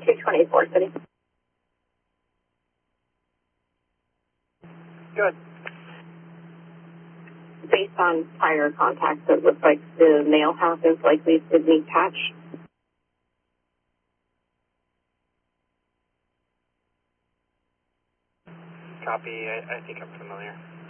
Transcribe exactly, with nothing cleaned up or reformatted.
two twenty-four City. Good. Based on prior contacts, it looks like the male half is likely Sydney Patch. Copy. I, I think I'm familiar.